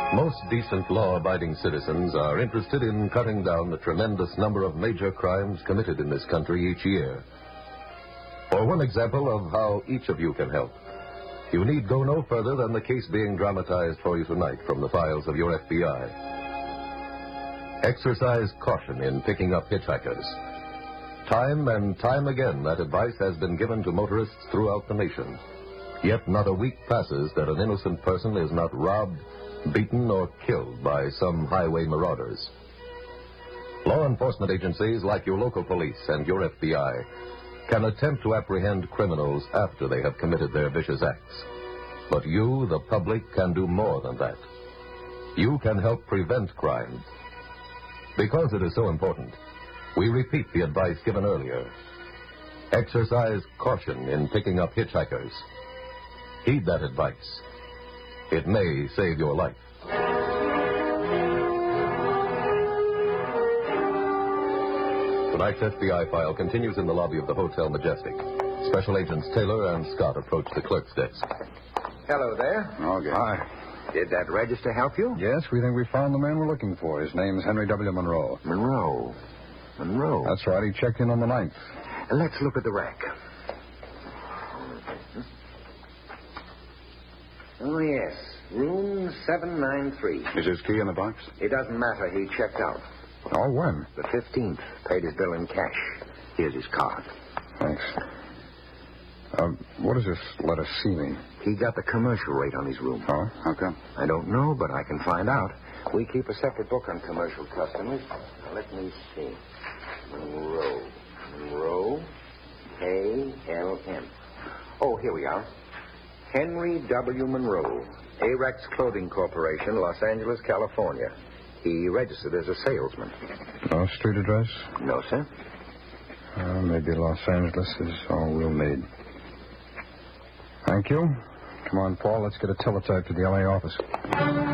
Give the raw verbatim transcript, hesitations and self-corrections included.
Most decent, law-abiding citizens are interested in cutting down the tremendous number of major crimes committed in this country each year. For one example of how each of you can help, you need go no further than the case being dramatized for you tonight from the files of your F B I. Exercise caution in picking up hitchhikers. Time and time again, that advice has been given to motorists throughout the nation. Yet not a week passes that an innocent person is not robbed, beaten, or killed by some highway marauders. Law enforcement agencies like your local police and your F B I can attempt to apprehend criminals after they have committed their vicious acts. But you, the public, can do more than that. You can help prevent crime. Because it is so important, we repeat the advice given earlier. Exercise caution in picking up hitchhikers. Heed that advice. It may save your life. Tonight's F B I file continues in the lobby of the Hotel Majestic. Special Agents Taylor and Scott approach the clerk's desk. Hello there. Okay. Hi. Did that register help you? Yes, we think we found the man we're looking for. His name's Henry W. Monroe. Monroe. Monroe. That's right. He checked in on the ninth. Let's look at the rack. Oh, yes. Room seven nine three. Is his key in the box? It doesn't matter. He checked out. Oh, when? The fifteenth. Paid his bill in cash. Here's his card. Thanks. Uh, what does this letter C mean? He got the commercial rate on his room. Oh, how come? I don't know, but I can find out. We keep a separate book on commercial customers. Now, let me see. Monroe. Monroe. K L M. Oh, here we are. Henry W. Monroe, Arex Clothing Corporation, Los Angeles, California. He registered as a salesman. No street address? No, sir. Uh, maybe Los Angeles is all we'll need. Thank you. Come on, Paul, let's get a teletype to the L A office.